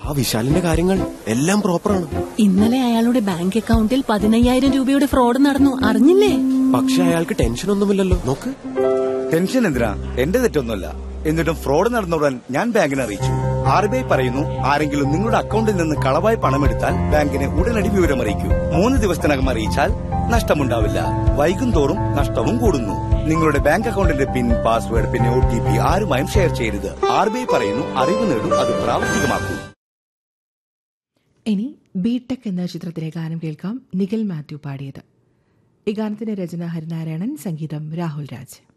ആ വിശാലിന്റെ കാര്യങ്ങൾ എല്ലാം പ്രോപ്പറാണ്. ഇന്നലെ അയാളുടെ ബാങ്ക് അക്കൗണ്ടിൽ 15,000 രൂപയുടെ ഫ്രോഡ് നടന്നു, അറിഞ്ഞില്ലേ? പക്ഷെ അയാൾക്ക് ടെൻഷൻ ഒന്നുമില്ലല്ലോ. നോക്ക്. ടെൻഷൻ എന്തിനാ? എന്റെ തെറ്റൊന്നുമല്ല. എന്നിട്ടും ഫ്രോഡ് നടന്നുടൻ ഞാൻ ബാങ്കിനെ അറിയിച്ചു. RBI പറയുന്നു, ആരെങ്കിലും നിങ്ങളുടെ അക്കൗണ്ടിൽ നിന്ന് കളവായി പണമെടുത്താൽ ബാങ്കിനെ ഉടനടി വിവരമറിയിക്കൂ. 3 ദിവസത്തിനകം അറിയിച്ചാൽ നഷ്ടമുണ്ടാവില്ല. വൈകും തോറും നഷ്ടവും കൂടുന്നു. നിങ്ങളുടെ ബാങ്ക് അക്കൗണ്ടിന്റെ പിൻ, പാസ്വേഡ്, പിന്നെ OTP ആരുമായും ഷെയർ ചെയ്യരുത്. RBI പറയുന്നു, അറിവ് നേടൂ, അത് പ്രാവർത്തികമാക്കൂ. ഇനി ബിടെക് എന്ന ചിത്രത്തിലെ ഗാനം കേൾക്കാം. നിഖിൽ മാത്യു പാടിയത്. ഈ ഗാനത്തിന്റെ രചന ഹരിനാരായണൻ, സംഗീതം രാഹുൽ രാജ്.